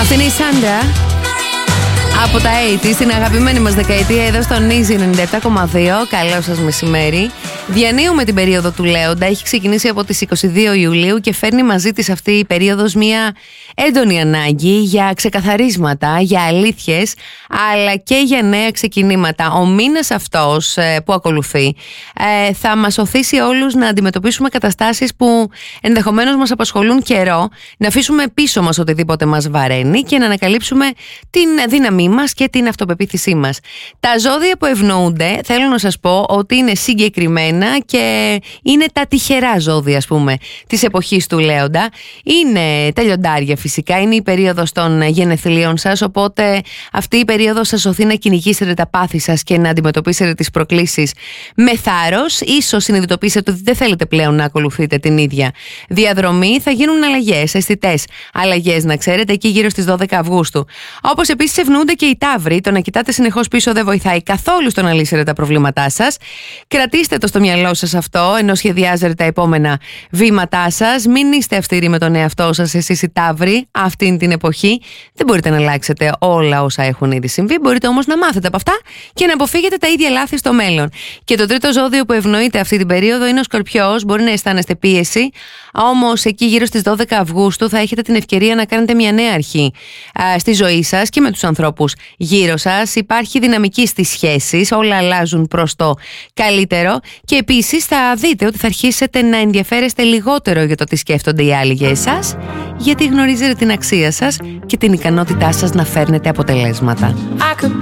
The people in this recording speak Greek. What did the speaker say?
Αυτή είναι η Σάντρα από τα 80's, στην αγαπημένη μας δεκαετία εδώ στο Νίζι 97,2. Καλό σας μεσημέρι. Διανύουμε την περίοδο του Λέοντα. Έχει ξεκινήσει από τις 22 Ιουλίου και φέρνει μαζί της αυτή η περίοδος μια έντονη ανάγκη για ξεκαθαρίσματα, για αλήθειες, αλλά και για νέα ξεκινήματα. Ο μήνας αυτός που ακολουθεί θα μας οθήσει όλους να αντιμετωπίσουμε καταστάσεις που ενδεχομένως μας απασχολούν καιρό, να αφήσουμε πίσω μας οτιδήποτε μας βαραίνει και να ανακαλύψουμε την δύναμή μας και την αυτοπεποίθησή μας. Τα ζώδια που ευνοούνται, θέλω να σας πω ότι είναι συγκεκριμένα και είναι τα τυχερά ζώδια, ας πούμε, της εποχής του Λέοντα. Είναι τα λιοντάρια φυσικά, είναι η περίοδος των γενεθλίων σας, οπότε αυτή η περίοδος σας σωθεί να κυνηγήσετε τα πάθη σας και να αντιμετωπίσετε τις προκλήσεις με θάρρος. Ίσως συνειδητοποιήσετε ότι δεν θέλετε πλέον να ακολουθείτε την ίδια διαδρομή. Θα γίνουν αλλαγές, αισθητές αλλαγές, να ξέρετε, εκεί γύρω στις 12 Αυγούστου. Όπως επίσης ευνοούνται και οι Ταύροι. Το να κοιτάτε συνεχώς πίσω δεν βοηθάει καθόλου στο να λύσετε τα προβλήματά σας. Κρατήστε το στο μυαλό σας αυτό, ενώ σχεδιάζετε τα επόμενα βήματά σας. Μην είστε αυστηροί με τον εαυτό σας, εσείς οι Ταύροι, αυτήν την εποχή. Δεν μπορείτε να αλλάξετε όλα όσα έχουν ήδη συμβεί. Μπορείτε όμως να μάθετε από αυτά και να αποφύγετε τα ίδια λάθη στο μέλλον. Και το τρίτο ζώδιο που ευνοείται αυτή την περίοδο είναι ο Σκορπιός. Μπορεί να αισθάνεστε πίεση, όμως εκεί γύρω στις 12 Αυγούστου θα έχετε την ευκαιρία να κάνετε μια νέα αρχή στη ζωή σας και με τους ανθρώπους γύρω σας. Υπάρχει δυναμική στις σχέσεις, όλα αλλάζουν προς το καλύτερο και επίσης θα δείτε ότι θα αρχίσετε να ενδιαφέρεστε λιγότερο για το τι σκέφτονται οι άλλοι για εσάς, γιατί γνωρίζετε την αξία σας και την ικανότητά σας να φέρνετε αποτελέσματα.